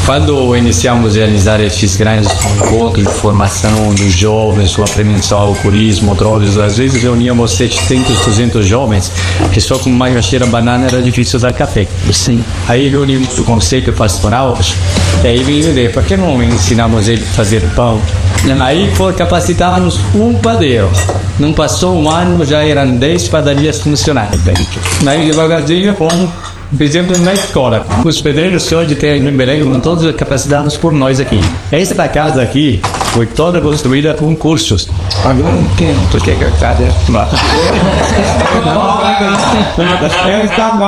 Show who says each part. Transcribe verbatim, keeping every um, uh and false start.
Speaker 1: Quando iniciamos a realizar esses grandes encontros de formação dos jovens sobre a prevenção ao alcoolismo, drogas, às vezes reuníamos setecentos, duzentos jovens que só com macaxeira banana era difícil dar café.
Speaker 2: Sim.
Speaker 1: Aí reunimos o conceito pastoral e aí veio a ideia, por que não ensinamos ele a fazer pão? Aí foi, capacitávamos um padeiro. Não passou um ano, já eram dez padarias funcionais. Aí devagarzinho fomos, fizemos na escola. Os pedreiros que hoje tem no Belém são todos capacitados por nós aqui. Esta casa aqui foi toda construída com cursos. Agora não tem, porque a casa é